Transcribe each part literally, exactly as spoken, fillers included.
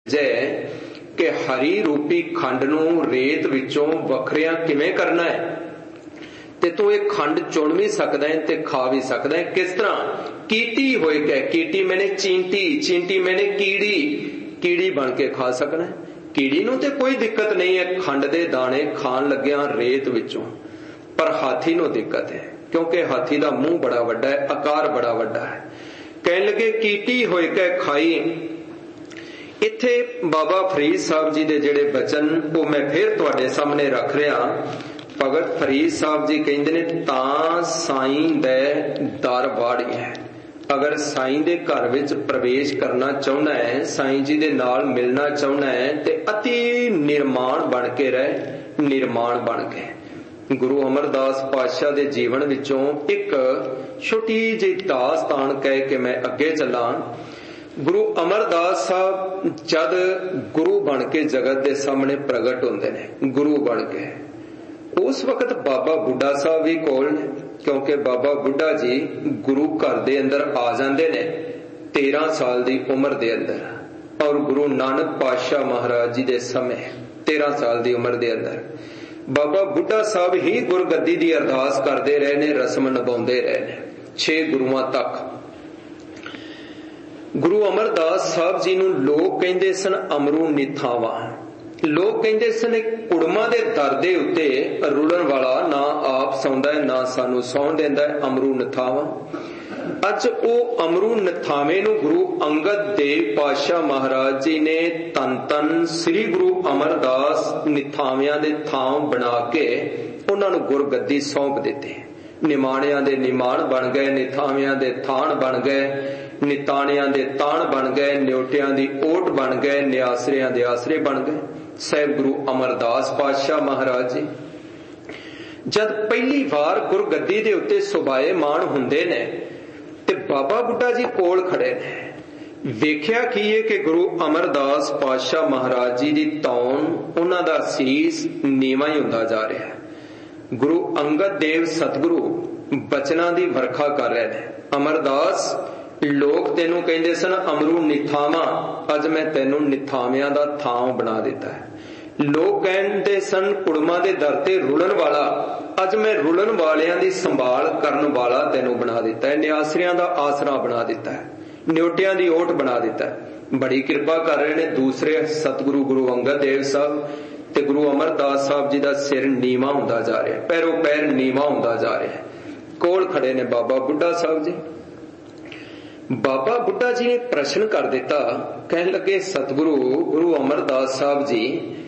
कि हरी रूपी खंड नूं रेत विचों वखरिया किवें करना है, ते तू एक खंड चुन भी सकदा है ते खा भी सकदा है। किस तरह? कीटी होए कै, कीटी मैंने चींटी, चींटी मैंने कीड़ी, कीड़ी बन के खा सकना है। कीड़ी नूं ते कोई दिक्कत नहीं है खंड दे दाने खान लग्या रेत विचों, पर हाथी नूं दिक्कत है क्योंकि हाथी दा मुंह बड़ा वड्डा है, आकार बड़ा वड्डा है। कहन लगे कीटी होए कै खाई। इत्थे बाबा फरीद साहब जी दे जिहड़े बचन वो मैं फिर तुहाडे सामने रख रहा। भगत फरीद साहब जी कहंदे ने तां साईं दे दर वाड़ी है। अगर साईं दे घर विच प्रवेश करना चाहुंदा है, साईं जी दे नाल मिलना चाहुंदा है ते अति निर्माण बन के रह, निर्माण बन के। गुरु अमरदास पातशाह दे जीवन विचों एक छोटी जी दास्तान कह के मैं अगे चला। गुरु अमरदास साहब जद गुरु बन के जगत के सामने प्रगट होंदे ने, गुरु बन के, उस वक्त बाबा बुढ़ा साहब भी कोल ने, क्योंकि बाबा बुढ़ा जी गुरु घर दे अंदर आ जांदे ने तेरह साल दी उम्र दे अंदर, और गुरु नानक पातशाह महाराज जी दे समय तेरह साल दी उम्र दे अंदर बाबा बुढ़ा साहब ही गुरगद्दी दी अरदास करते रहे ने, रस्म निभाउंदे रहे ने छे गुरुआं तक। गुरु अमरदास साहब जी नूं लोग कहंदे सन अमरू निथावा। लोग कहंदे सन कुड़मा दे दर दे उत्ते रुलण वाला ना आप सौंदा है ना सानू सौं देंदा है, अमरू निथावा। अज ओ अमरू निथावे नूं गुरु अंगद देव पातशाह महाराज जी ने तन तन श्री गुरु अमरदास निथावियां दे थां बना के उन्हां नूं गुरगद्दी सौंप दित्ते। निमाणियां दे निमाण बन गए, निथावियां दे थाण बन गए, निताणियां दे ताण बन गए, न्योटियां दी ओट बन गए, न्यासरियां दे आसरे बन गए। साहिब गुरु अमरदास पातशाह महाराज जी जद पहली बार गुरगद्दी दे उत्ते सुभाए मान हुंदे ने ते बाबा बुढ़ा जी कोल खड़े ने। वेख्या की है कि गुरु अमरदास पातशाह महाराज जी दी तौन, उन्हां दा सीस नीवा ही हुंदा जा रहा है। गुरु अंगद देव सतगुरु बचनां दी वरखा कर रहे ने। अमरदास लोग तेनू कहंदे सन अमरू निथावा, अज मैं तेनू निथावियां दा थां बना दिता है। लोग कहंदे सन कुड़मा दे दर ते रुलण वाला, अज मैं रुलण वालियां दी संभाल करन वाला तेनू बना दिता है। न्यासरियां दा आसरा बना दिता है, न्योटियां दी ओट बना दिता है। बड़ी कृपा कर रहे ने दूसरे सतगुरु गुरु अंगद देव साहब ते गुरु अमरदास साहब जी दा सिर नीवा हुंदा जा रहा है, पैरों पैर नीवा हुंदा जा रहा है। कोल खड़े ने बाबा बुढ़ा साहब जी। बाबा बुढ़ा जी ने प्रश्न कर दिता, कहन लगे सतगुरु गुरु अमरदास साहब जी,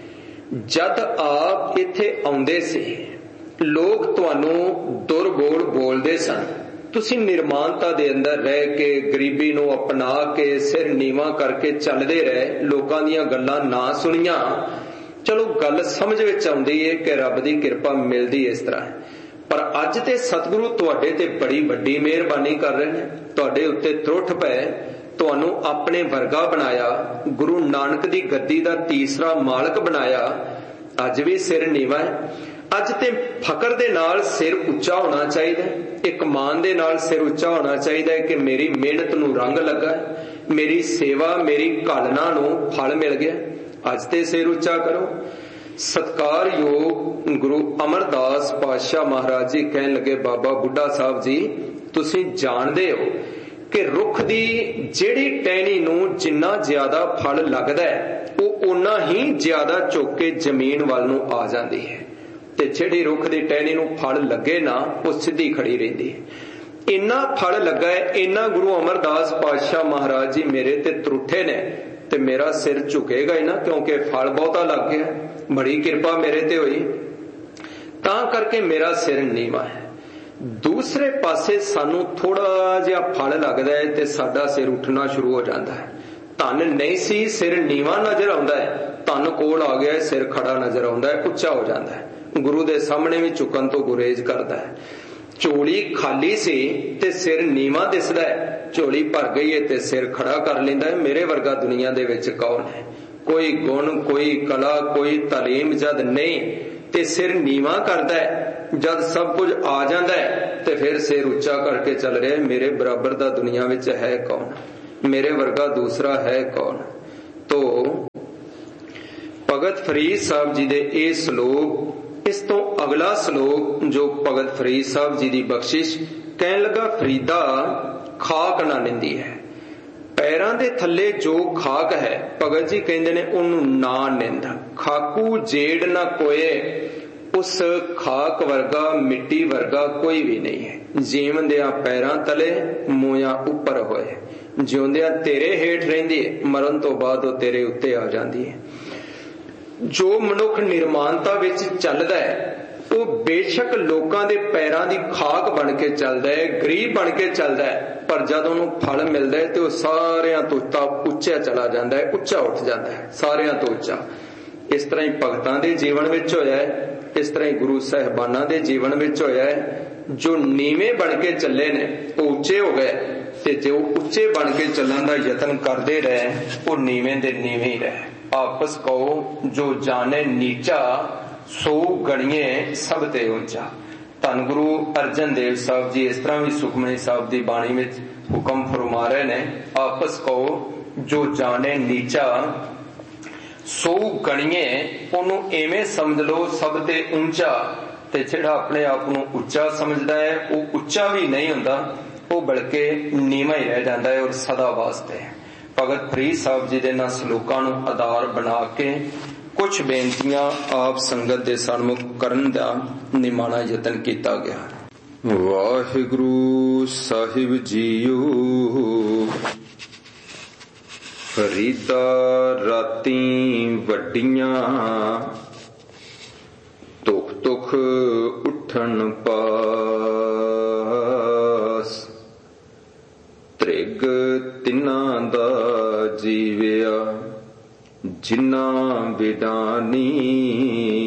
जद आप इत्थे आउंदे सी लोग तुहानू दुरबोल बोलदे सन, तुसी निर्माणता दे अंदर रह के गरीबी नू अपना के सिर नीवा करके चलदे रहे, लोकां दीयां गल्लां ना सुनियां। चलो गल समझ विच आउंदी है कि रब दी किरपा मिलदी इस तरह, पर अज ते सतगुरु तुहाडे ते बड़ी वड्डी मेहरबानी कर रहे ने, तुहाडे उत्ते त्रुठ पै, तुहानू अपने वर्गा बनाया, गुरु नानक दी गद्दी दा तीसरा मालक बनाया। अज भी सिर नीवा है। अज ते फकर दे नाल सिर उच्चा होना चाहिए, एक मान दे नाल सिर उच्चा होना चाहिए कि मेरी मेहनत नू रंग लगा, मेरी सेवा मेरी घालना नू फल मिल गया। अज ते सिर उच्चा करो। सत्कार योग गुरु अमरदास पातशाह महाराज जी कहन लगे, बाबा बुढ़ा साहब जी तुसी जानदे हो कि रुख दी जेड़ी टहनी नू जिन्ना ज्यादा फल लगदा है वो उन्ना ही ज्यादा चुक के जमीन वाल नू आ जाती है, ते जेड़ी रुख दी टहनी नू फल लगे ना वो सीधी खड़ी रहिंदी है। इन्ना फल लगा है, इन्ना गुरु अमरदास पातशाह महाराज जी मेरे ते त्रुठे ने, ते मेरा सिर झुकेगा ही ना, क्योंकि फल बहुता लग गया, बड़ी कृपा मेरे ते हुई, तां करके मेरा सिर नीवा है। दूसरे पासे सानू थोड़ा जिहा फल लगदा है ते साडा सिर उठना शुरू हो जाता है। धन नहीं सी सिर नीवा नजर आउंदा है, धन कोल आ गया सिर खड़ा नजर आउंदा है, उच्चा हो जाता है, गुरु दे सामने भी झुकन तो गुरेज करता है। झोली खाली सी ते सिर नीवा दिसदा है, झोली भर गई है ते सिर खड़ा कर लेंदा है। मेरे वर्गा दुनिया दे विच कौन है? कोई गुण कोई कला कोई तालीम जद नहीं ते सिर नीवा करदा है, जद सब कुछ आ जाता है ते फिर सिर उच्चा करके चल रहा है। मेरे बराबर दा दुनिया विच है कौन? मेरे वर्गा दूसरा है कौन? तो ਭਗਤ ਫਰੀਦ ਸਾਹਿਬ ਜੀ ਦੇ ਇਹ ਸ਼ਲੋਕ, ਇਸ ਤੋਂ ਅਗਲਾ ਸ਼ਲੋਕ ਜੋ ਭਗਤ ਫਰੀਦ ਸਾਹਿਬ ਜੀ ਦੀ ਬਖਸ਼ਿਸ਼, ਕਹਿਣ ਲੱਗਾ ਫਰੀਦਾ ਖਾਕ ਨਾ ਨਿੰਦੀ ਹੈ। ਪੈਰਾਂ ਦੇ ਥੱਲੇ ਜੋ ਖਾਕ ਹੈ, ਭਗਤ ਜੀ ਕਹਿੰਦੇ ਨੇ ਉਹਨੂੰ ਨਾ ਨਿੰਦ। ਖਾਕੂ ਜੇੜ ਨਾ ਕੋਏ, ਉਸ ਖਾਕ ਵਰਗਾ ਮਿੱਟੀ ਵਰਗਾ ਕੋਈ ਵੀ ਨਹੀਂ ਹੈ। ਜੀਵਦਿਆਂ ਪੈਰਾਂ ਤਲੇ ਮੋਇਆ ਉੱਪਰ ਹੋਏ, ਜਿਉਂਦਿਆਂ ਤੇਰੇ ਹੇਠ ਰਹਿੰਦੀ ਹੈ, ਮਰਨ ਤੋਂ ਬਾਅਦ ਉਹ ਤੇਰੇ ਉੱਤੇ ਆ ਜਾਂਦੀ ਹੈ। ਜੋ ਮਨੁੱਖ ਨਿਰਮਾਨਤਾ ਵਿੱਚ ਚੱਲਦਾ ਹੈ ਉਹ ਬੇਸ਼ੱਕ ਲੋਕਾਂ ਦੇ ਪੈਰਾਂ ਦੀ ਖਾਕ ਬਣ ਕੇ ਚੱਲਦਾ ਹੈ, ਗਰੀਬ ਬਣ ਕੇ ਚੱਲਦਾ ਹੈ, ਪਰ ਜਦ ਉਹਨੂੰ ਫਲ ਮਿਲਦਾ ਹੈ ਤੇ ਉਹ ਸਾਰਿਆਂ ਤੋਂ ਉੱਚਾ ਚਲਾ ਜਾਂਦਾ ਹੈ, ਉੱਚਾ ਉੱਠ ਜਾਂਦਾ ਹੈ, ਸਾਰਿਆਂ ਤੋਂ ਉੱਚਾ। ਇਸ ਤਰ੍ਹਾਂ ਹੀ ਭਗਤਾਂ ਦੇ ਜੀਵਨ ਵਿੱਚ ਹੋਇਆ ਹੈ, ਇਸ ਤਰ੍ਹਾਂ ਹੀ ਗੁਰੂ ਸਾਹਿਬਾਨਾਂ ਦੇ ਜੀਵਨ ਵਿੱਚ ਹੋਇਆ ਹੈ। ਜੋ ਨੀਵੇਂ ਬਣ ਕੇ ਚੱਲੇ ਨੇ ਉਹ ਉੱਚੇ ਹੋ ਗਏ, ਤੇ ਜੋ ਉੱਚੇ ਬਣ ਕੇ ਚੱਲਣ ਦਾ ਯਤਨ ਕਰਦੇ ਰਹੇ ਉਹ ਨੀਵੇਂ ਦੇ ਨੀਵੇਂ ਹੀ ਰਹੇ। ਆਪਸ ਕਹੋ ਜੋ ਜਾਣੇ ਨੀਚਾ, ਸੋ ਗਣੀਏ ਸਭ ਤੇ ਉੱਚਾ। ਧੰਨ ਗੁਰੂ ਅਰਜਨ ਦੇਵ ਸਾਹਿਬ ਜੀ ਇਸ ਤਰ੍ਹਾਂ ਵੀ ਸੁਖਮਨੀ ਸਾਹਿਬ ਦੀ ਬਾਣੀ ਵਿੱਚ ਹੁਕਮ ਫਰਮਾ ਰਹੇ ਨੇ, ਆਪਸ ਕਹੋ ਜੋ ਜਾਣੇ ਨੀਚਾ, ਸੋ ਗਣੀਏ, ਉਹਨੂੰ ਐਵੇਂ ਸਮਝ ਲਓ ਸਭ ਤੇ ਉੱਚਾ। ਤੇ ਜਿਹੜਾ ਆਪਣੇ ਆਪ ਨੂੰ ਉੱਚਾ ਸਮਝਦਾ ਹੈ ਉਹ ਉੱਚਾ ਵੀ ਨਹੀਂ ਹੁੰਦਾ, ਉਹ ਬਲਕਿ ਨੀਵਾਂ ਹੀ ਰਹਿ ਜਾਂਦਾ ਹੈ ਔਰ ਸਦਾ ਵਾਸਤੇ। ਭਗਤ ਫਰੀਦ ਸਾਹਿਬ ਜੀ ਦੇ ਇਹਨਾਂ ਸਲੋਕਾਂ ਨੂੰ ਆਧਾਰ ਬਣਾ ਕੇ ਕੁਝ ਬੇਨਤੀਆਂ ਆਪ ਸੰਗਤ ਦੇ ਸਨਮੁਖ ਕਰਨ ਦਾ ਨਿਮਾਣਾ ਯਤਨ ਕੀਤਾ ਗਿਆ। ਵਾਹਿਗੁਰੂ ਸਾਹਿਬ ਜੀਓ, ਫਰੀਦਾ ਰਾਤੀ ਵੱਡੀਆਂ, ਤੁਖ ਤੁਖ ਉੱਠਣ ਪਾਸ, ਤ੍ਰਿਗ ਤਿੰਨਾਂ ਦਾ ਜੀਵਿਆ, ਜਿਨ੍ਹਾਂ ਬਿਦਾਨੀ